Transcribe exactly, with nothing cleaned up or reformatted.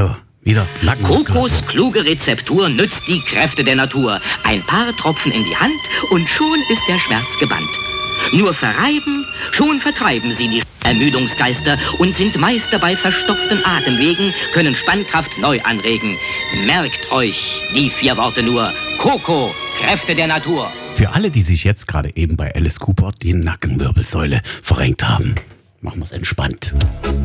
So, wieder Nackenmuskulatur. Kokos kluge Rezeptur nützt die Kräfte der Natur. Ein paar Tropfen in die Hand und schon ist der Schmerz gebannt. Nur verreiben, schon vertreiben sie die Ermüdungsgeister und sind Meister bei verstopften Atemwegen, können Spannkraft neu anregen. Merkt euch die vier Worte nur. Koko, Kräfte der Natur. Für alle, die sich jetzt gerade eben bei Alice Cooper die Nackenwirbelsäule verrenkt haben, machen wir es entspannt.